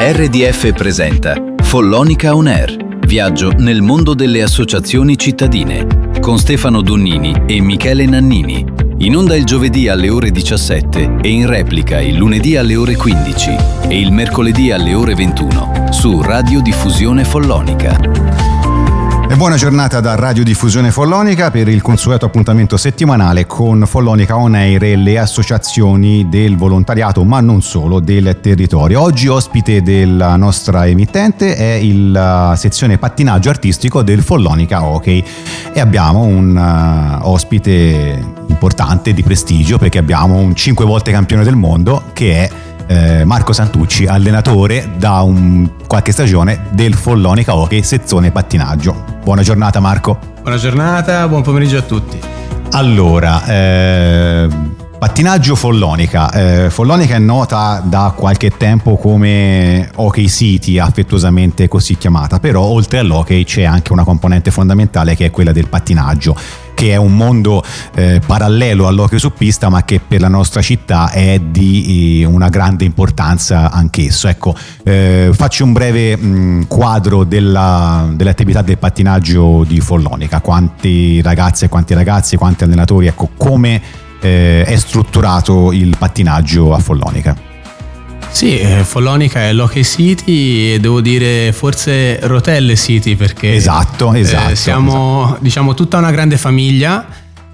RDF presenta Follonica On Air, viaggio nel mondo delle associazioni cittadine, con Stefano Donnini e Michele Nannini. In onda il giovedì alle ore 17 e in replica il lunedì alle ore 15 e il mercoledì alle ore 21 su Radiodiffusione Follonica. E buona giornata da Radiodiffusione Follonica per il consueto appuntamento settimanale con Follonica On Air e le associazioni del volontariato, ma non solo, del territorio. Oggi ospite della nostra emittente è la sezione pattinaggio artistico del Follonica Hockey e abbiamo un ospite importante, di prestigio, perché abbiamo un 5 volte campione del mondo che è Marco Santucci, allenatore da qualche stagione del Follonica Hockey sezione pattinaggio. Buona giornata Marco. Buona giornata, buon pomeriggio a tutti. Allora, pattinaggio Follonica. Follonica è nota da qualche tempo come Hockey City, affettuosamente così chiamata, però oltre all'hockey c'è anche una componente fondamentale che è quella del pattinaggio, che è un mondo parallelo all'hockey su pista, ma che per la nostra città è di una grande importanza anch'esso. Ecco, faccio un breve quadro delle attività del pattinaggio di Follonica. Quanti ragazze e quanti ragazzi, quanti allenatori, ecco, come è strutturato il pattinaggio a Follonica? Sì, Follonica è l'Hockey City e devo dire forse Rotelle City, perché esatto. Siamo diciamo tutta una grande famiglia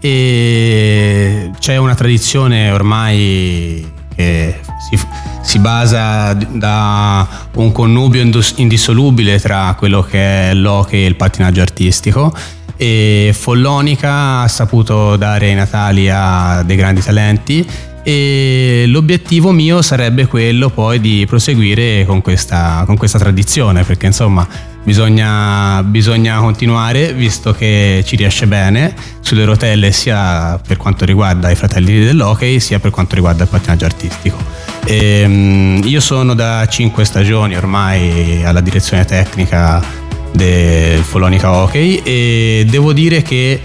e c'è una tradizione ormai che si basa da un connubio indissolubile tra quello che è l'hockey e il pattinaggio artistico, e Follonica ha saputo dare i natali a dei grandi talenti e l'obiettivo mio sarebbe quello poi di proseguire con questa tradizione, perché insomma bisogna continuare, visto che ci riesce bene sulle rotelle, sia per quanto riguarda i fratelli dell'hockey sia per quanto riguarda il pattinaggio artistico. Io sono da 5 stagioni ormai alla direzione tecnica del Follonica Hockey e devo dire che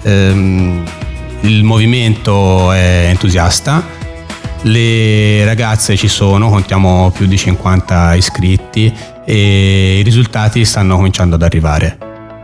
il movimento è entusiasta, le ragazze ci sono, contiamo più di 50 iscritti e i risultati stanno cominciando ad arrivare.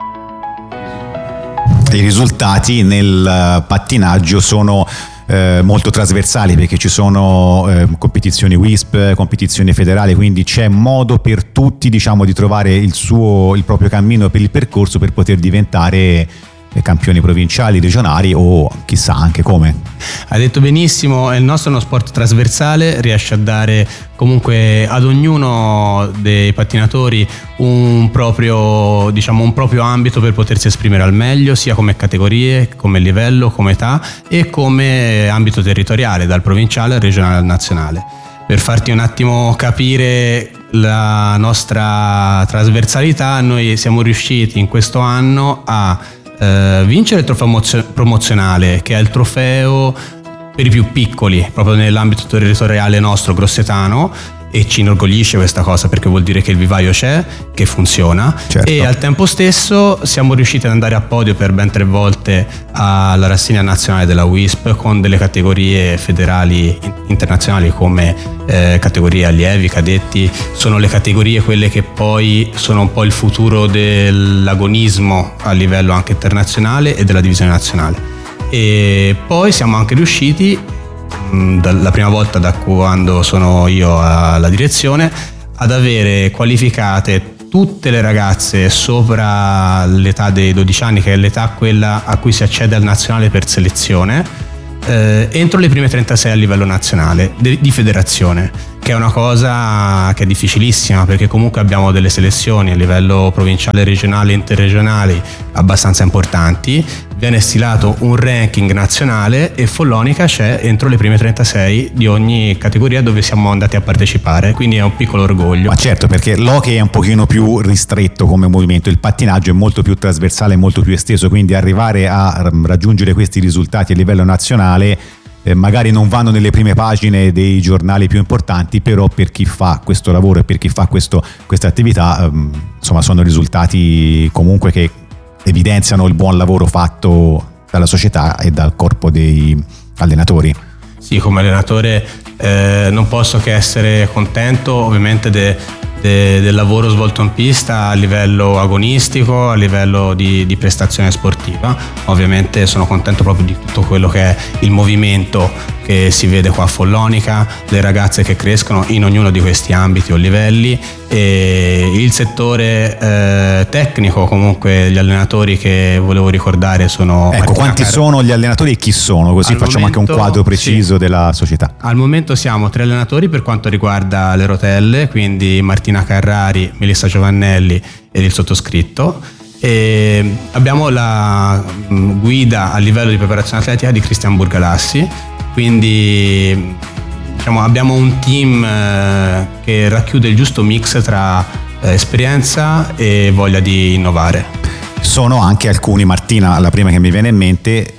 I risultati nel pattinaggio sono molto trasversali, perché ci sono competizioni WISP, competizioni federali, quindi c'è modo per tutti, diciamo, di trovare il proprio cammino per il percorso per poter diventare campioni provinciali, regionali o chissà anche come. Hai detto benissimo, il nostro è uno sport trasversale, riesce a dare comunque ad ognuno dei pattinatori un proprio ambito per potersi esprimere al meglio, sia come categorie, come livello, come età e come ambito territoriale, dal provinciale al regionale al nazionale. Per farti un attimo capire la nostra trasversalità, noi siamo riusciti in questo anno a vincere il trofeo promozionale, che è il trofeo per i più piccoli proprio nell'ambito territoriale nostro grossetano, e ci inorgoglisce questa cosa perché vuol dire che il vivaio c'è, che funziona. Certo. E al tempo stesso siamo riusciti ad andare a podio per ben 3 volte alla rassegna nazionale della WISP con delle categorie federali internazionali come categorie allievi, cadetti. Sono le categorie quelle che poi sono un po' il futuro dell'agonismo a livello anche internazionale e della divisione nazionale. E poi siamo anche riusciti, la prima volta da quando sono io alla direzione, ad avere qualificate tutte le ragazze sopra l'età dei 12 anni, che è l'età quella a cui si accede al nazionale per selezione, entro le prime 36 a livello nazionale di federazione, che è una cosa che è difficilissima, perché comunque abbiamo delle selezioni a livello provinciale, regionale e interregionali abbastanza importanti. Viene stilato un ranking nazionale e Follonica c'è entro le prime 36 di ogni categoria dove siamo andati a partecipare, quindi è un piccolo orgoglio. Ma certo, perché l'hockey è un pochino più ristretto come movimento, il pattinaggio è molto più trasversale, molto più esteso, quindi arrivare a raggiungere questi risultati a livello nazionale magari non vanno nelle prime pagine dei giornali più importanti, però per chi fa questo lavoro e per chi fa questa attività insomma sono risultati comunque che evidenziano il buon lavoro fatto dalla società e dal corpo dei allenatori. Sì, come allenatore non posso che essere contento ovviamente del lavoro svolto in pista a livello agonistico, a livello di prestazione sportiva. Ovviamente sono contento proprio di tutto quello che è il movimento che si vede qua a Follonica, le ragazze che crescono in ognuno di questi ambiti o livelli, e il settore tecnico, comunque gli allenatori che volevo ricordare sono... Ecco, quanti sono gli allenatori e chi sono? Così al facciamo momento, anche un quadro preciso della società. Al momento siamo 3 allenatori per quanto riguarda le rotelle, quindi Martina Carrari, Melissa Giovannelli ed il sottoscritto. E abbiamo la guida a livello di preparazione atletica di Cristian Burgalassi, quindi diciamo abbiamo un team che racchiude il giusto mix tra esperienza e voglia di innovare. Sono anche alcuni, Martina, la prima che mi viene in mente,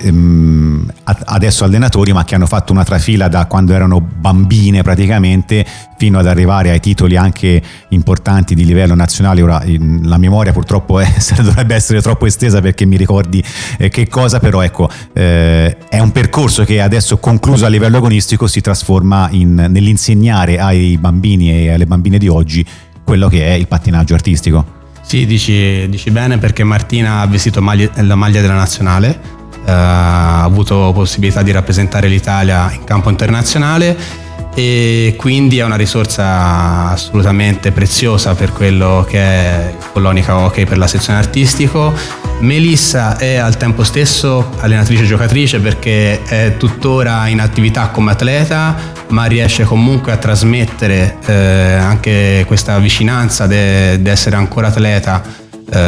adesso allenatori, ma che hanno fatto una trafila da quando erano bambine praticamente fino ad arrivare ai titoli anche importanti di livello nazionale. Ora la memoria purtroppo dovrebbe essere troppo estesa perché mi ricordi che cosa, però ecco, è un percorso che adesso, concluso a livello agonistico, si trasforma nell'insegnare ai bambini e alle bambine di oggi quello che è il pattinaggio artistico. Sì, dici bene, perché Martina ha vestito la maglia della nazionale, ha avuto possibilità di rappresentare l'Italia in campo internazionale e quindi è una risorsa assolutamente preziosa per quello che è Follonica Hockey per la sezione artistico. Melissa è al tempo stesso allenatrice e giocatrice perché è tuttora in attività come atleta, ma riesce comunque a trasmettere anche questa vicinanza di essere ancora atleta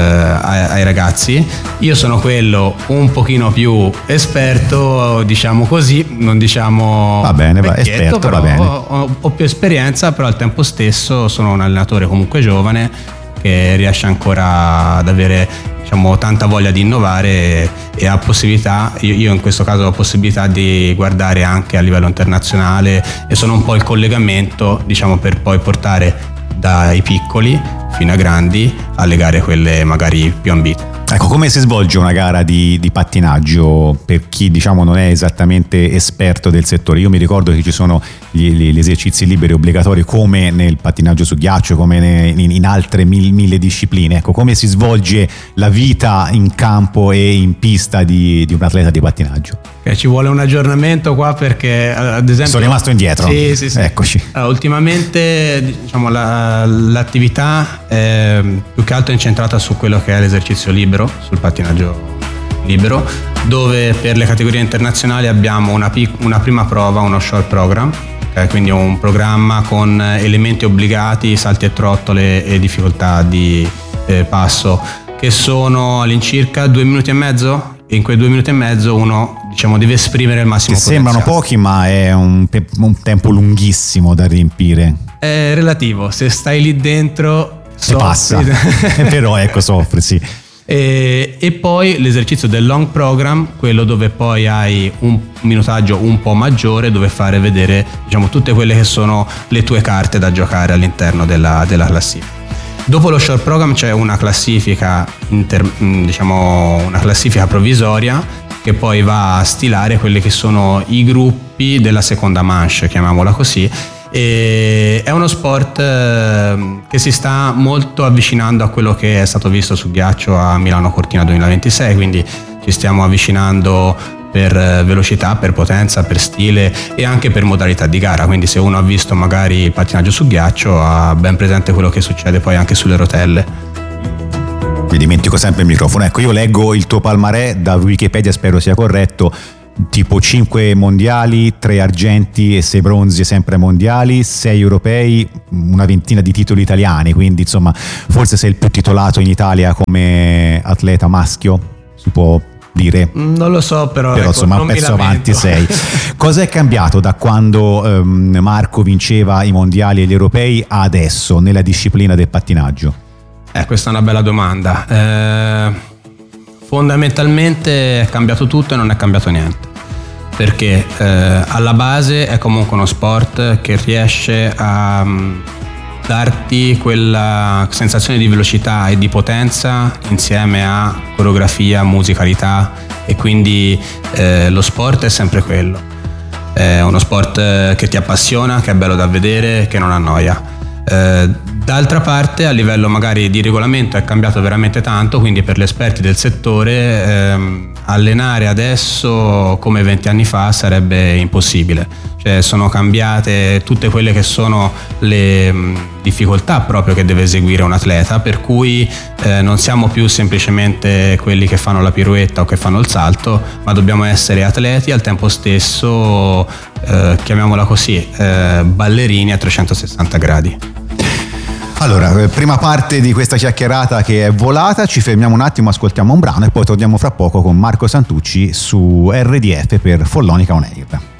ai ragazzi. Io sono quello un pochino più esperto, diciamo così, non diciamo va bene, esperto, però va bene. Ho più esperienza, però al tempo stesso sono un allenatore comunque giovane che riesce ancora ad avere, diciamo, tanta voglia di innovare e ha possibilità, io in questo caso ho possibilità di guardare anche a livello internazionale e sono un po' il collegamento, diciamo, per poi portare dai piccoli fino ai grandi alle gare quelle magari più ambite. Ecco, come si svolge una gara di pattinaggio per chi, diciamo, non è esattamente esperto del settore? Io mi ricordo che ci sono gli esercizi liberi obbligatori come nel pattinaggio su ghiaccio, come in altre mille discipline. Ecco, come si svolge la vita in campo e in pista di un atleta di pattinaggio? Ci vuole un aggiornamento qua perché, ad esempio... Sono rimasto indietro. Sì. Eccoci. Ultimamente, diciamo, l'attività è più che altro incentrata su quello che è l'esercizio libero, sul pattinaggio libero, dove per le categorie internazionali abbiamo una prima prova, uno short program, quindi un programma con elementi obbligati, salti e trottole e difficoltà di passo, che sono all'incirca 2 minuti e mezzo, e in quei 2 minuti e mezzo uno, diciamo, deve esprimere il massimo potenziale. Sembrano pochi, ma è un tempo lunghissimo da riempire. È relativo, se stai lì dentro se passa, però ecco, soffri, sì. E poi l'esercizio del long program, quello dove poi hai un minutaggio un po' maggiore, dove fare vedere, diciamo, tutte quelle che sono le tue carte da giocare all'interno della classifica. Dopo lo short program c'è una classifica una classifica provvisoria che poi va a stilare quelli che sono i gruppi della seconda manche, chiamiamola così. E è uno sport che si sta molto avvicinando a quello che è stato visto su ghiaccio a Milano Cortina 2026, quindi ci stiamo avvicinando per velocità, per potenza, per stile e anche per modalità di gara. Quindi se uno ha visto magari il pattinaggio su ghiaccio ha ben presente quello che succede poi anche sulle rotelle. Mi dimentico sempre il microfono. Ecco, io leggo il tuo palmarès da Wikipedia, spero sia corretto, tipo 5 mondiali, 3 argenti e 6 bronzi sempre mondiali, 6 europei, una ventina di titoli italiani, quindi insomma forse sei il più titolato in Italia come atleta maschio, si può dire? Non lo so, però ecco, insomma un pezzo avanti sei. Cosa è cambiato da quando Marco vinceva i mondiali e gli europei a adesso nella disciplina del pattinaggio? Questa è una bella domanda. Fondamentalmente è cambiato tutto e non è cambiato niente, perché alla base è comunque uno sport che riesce a darti quella sensazione di velocità e di potenza insieme a coreografia, musicalità, e quindi lo sport è sempre quello. È uno sport che ti appassiona, che è bello da vedere, che non annoia. D'altra parte, a livello magari di regolamento è cambiato veramente tanto, quindi per gli esperti del settore allenare adesso come 20 anni fa sarebbe impossibile. Cioè, sono cambiate tutte quelle che sono le difficoltà proprio che deve eseguire un atleta, per cui non siamo più semplicemente quelli che fanno la piruetta o che fanno il salto, ma dobbiamo essere atleti al tempo stesso, chiamiamola così, ballerini a 360 gradi. Allora, prima parte di questa chiacchierata che è volata, ci fermiamo un attimo, ascoltiamo un brano e poi torniamo fra poco con Marco Santucci su RDF per Follonica On Air.